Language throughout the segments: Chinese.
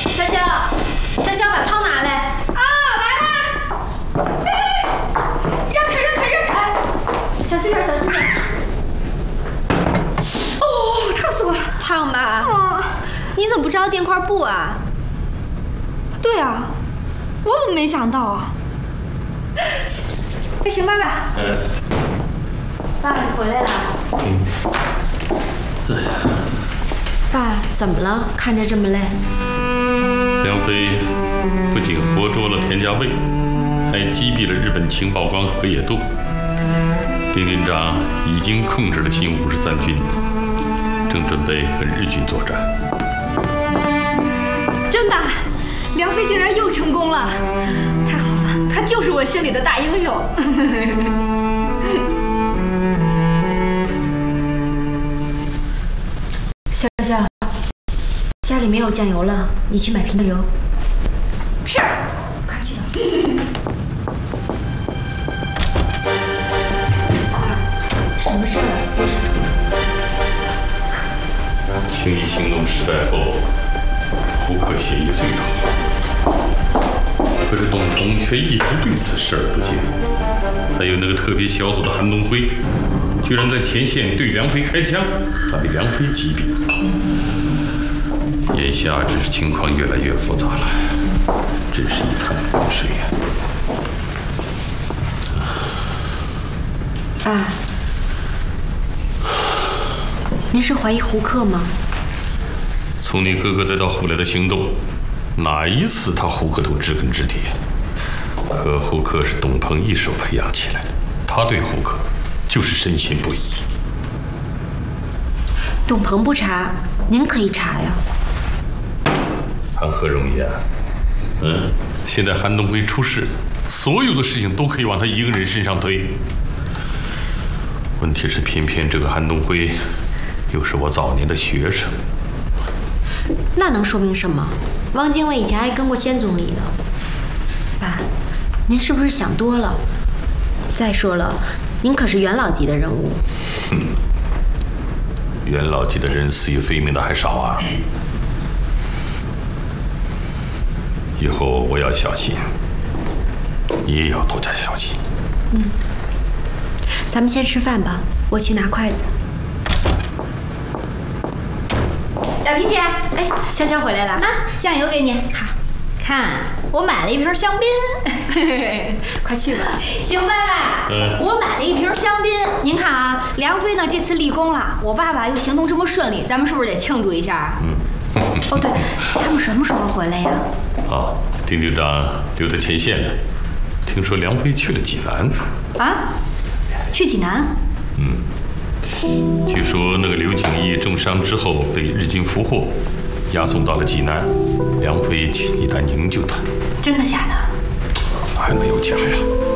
潇潇，潇潇，把汤拿来。 啊，来了！让开，让开，让开！ 小心点，小心点。 哦，烫死我了！ 烫吧？嗯。你怎么不知道垫块布啊？ 对啊，我怎么没想到啊？哎，行，爸爸。 爸，你回来了。 对呀。 爸，怎么了？看着这么累。 梁飞不仅活捉了田家卫，还击毙了日本情报官河野渡。丁军长已经控制了新53军，正准备跟日军作战。 真的，梁飞竟然又成功了！太好了，他就是我心里的大英雄。 潇潇，家里没有酱油了，你去买瓶油。 是， 快去吧。什么事儿啊？心事重重。 青衣行动失败后，胡克协议碎头，可是董同却一直对此视而不见。还有那个特别小组的韩东辉，居然在前线对梁飞开枪，他被梁飞击毙。眼下只是情况越来越复杂了，真是一潭浑水呀！ 爸，您是怀疑胡克吗？ 从你哥哥再到后来的行动，哪一次他胡克都知根知底。可胡克是董鹏一手培养起来的，他对胡克就是深信不疑。 董鹏不查，您可以查呀。 谈何容易啊！现在韩东辉出事，所有的事情都可以往他一个人身上推。问题是，偏偏这个韩东辉又是我早年的学生。 那能说明什么？汪精卫以前还跟过先总理呢。爸，您是不是想多了？再说了，您可是元老级的人物。 元老级的人死于非命的还少啊！以后我要小心，你也要多加小心。 咱们先吃饭吧，我去拿筷子。 小萍姐， 哎，潇潇回来了， 那酱油给你。好，看我买了一瓶香槟， 快去吧。 行，爸爸，我买了一瓶香槟。您看啊，梁飞呢这次立功了，我爸爸又行动这么顺利，咱们是不是得庆祝一下？哦对，他们什么时候回来呀？ 丁局长留在前线了，听说梁飞去了济南。 啊？去济南？ 据说那个刘景义重伤之后被日军俘获，押送到了济南，梁飞去你南营救他。 真的假的？ 还没有假呀！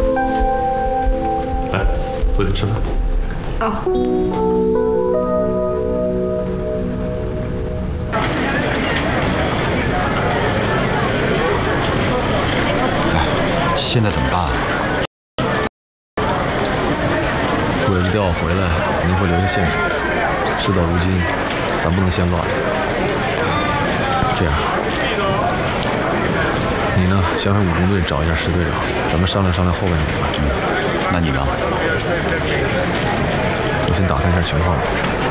来，坐下吃饭。 现在怎么办？鬼子调我回来，肯定会留下线索。事到如今，咱不能先乱。这样，你呢，想向武工队找一下石队长，咱们商量商量后边的怎么办。那你呢？我先打探一下情况吧。